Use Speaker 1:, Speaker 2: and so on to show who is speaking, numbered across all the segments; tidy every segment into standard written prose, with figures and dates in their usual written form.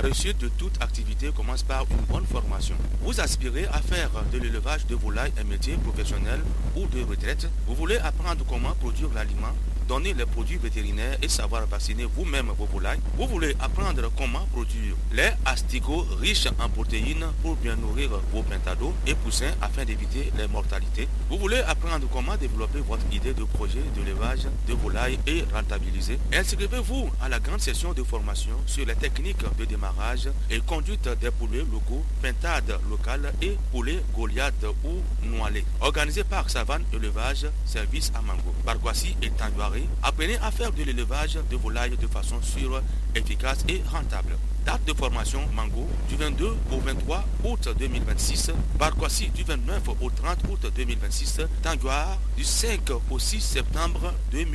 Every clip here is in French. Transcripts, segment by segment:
Speaker 1: réussite de toute activité commence par une bonne formation. Vous aspirez à faire de l'élevage de volailles un métier professionnel ou de retraite. Vous voulez apprendre comment produire l'aliment, donner les produits vétérinaires et savoir vacciner vous-même vos volailles. Vous voulez apprendre comment produire les asticots riches en protéines pour bien nourrir vos pentados et poussins afin d'éviter les mortalités. Vous voulez apprendre comment développer votre idée de projet d'élevage de volailles et rentabiliser. Inscrivez-vous à la grande session de formation sur les techniques de démarrage et conduite des poulets locaux, pintades locales et poulets Goliath ou Noilé. Organisé par Savane Élevage, service à Mango, Barkwasi et Tanguaré. Apprenez à faire de l'élevage de volailles de façon sûre, efficace et rentable. Date de formation Mango du 22 au 23 août 2026, Barkwasi du 29 au 30 août 2026, Tanguar du 5 au 6 septembre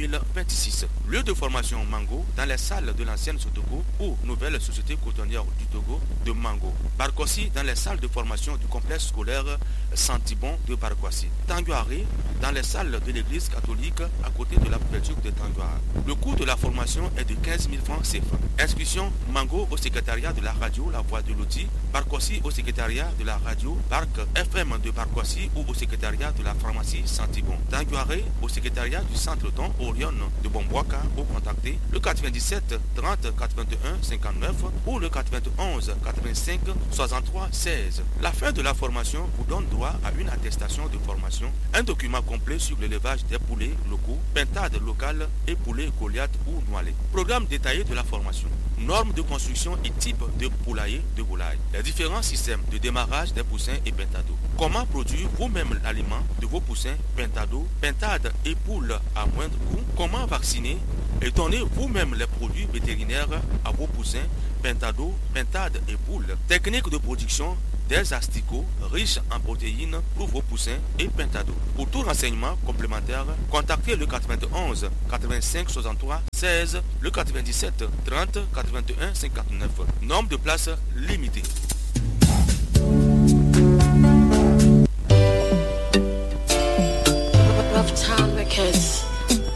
Speaker 1: 2026. Lieu de formation Mango dans les salles de l'ancienne Sotogo ou nouvelle société cotonnière du Togo de Mango. Barkwasi dans les salles de formation du complexe scolaire Santibon de Barkwasi. Tanguaré dans les salles de l'église catholique à côté de la préfecture de Tanguar. Le coût de la formation est de 15 000 francs CFA. Inscription Mango au secrétariat de la radio La Voix de Loti, Barkwasi au secrétariat de la radio Bark FM de Barkwasi ou au secrétariat de la pharmacie Santibon. Tanguaré au secrétariat du centre don Orion de Bombouaka ou contacter le 97 30 81 59 ou le 91 85 63 16. La fin de la formation vous donne droit à une attestation de formation, un document complet sur l'élevage des poulets locaux, pintades locales et poulets Goliath ou Noilé. Programme détaillé de la formation. Normes de construction et type de poulailler de volaille. Les différents systèmes de démarrage des poussins et pentados. Comment produire vous-même l'aliment de vos poussins, pentados, pintades et poules à moindre coût. Comment vacciner et donner vous-même les produits vétérinaires à vos poussins, pentados, pintades et poules. Technique de production des asticots riches en protéines pour vos poussins et pentados. Pour tout renseignement complémentaire, contactez le 91 85 63 16, le 97 30 81 59. Nombre de places limité.